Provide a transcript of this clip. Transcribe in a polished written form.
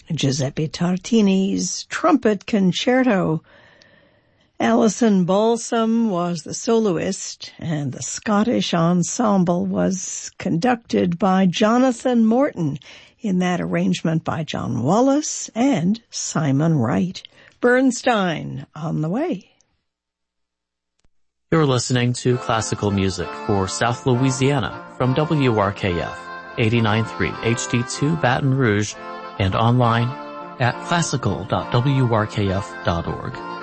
Giuseppe Tartini's Trumpet Concerto. Alison Balsam was the soloist, and the Scottish ensemble was conducted by Jonathan Morton in that arrangement by John Wallace and Simon Wright. Bernstein on the way. You're listening to classical music for South Louisiana from WRKF 89.3 HD2 Baton Rouge and online at classical.wrkf.org.